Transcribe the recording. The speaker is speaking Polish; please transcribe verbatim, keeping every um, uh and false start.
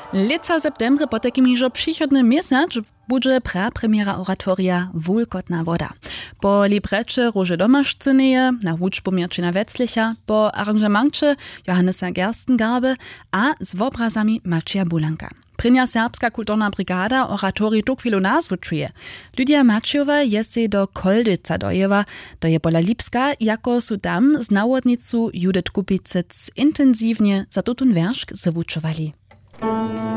Lica septembre po takim niżo przychodny miesiąc będzie prapremiera oratoria Wulkotna woda. Po librecze Róże Domaszczyneje, na huczbu Mirczyna Wetzlicha, po aranżemencie Johannesa Gerstengarbe, a z obrazami Macieja Bulanka. Prynja serbska kulturna brigada oratorii tu chwilu nazwu czuje. Lidia Maciejowa jest jej do Koldyca dojewa, to je pola Lipska, jako su tam z nawodnicu Judith Kupicyc intensywnie za tutun wierszk zawuczowali.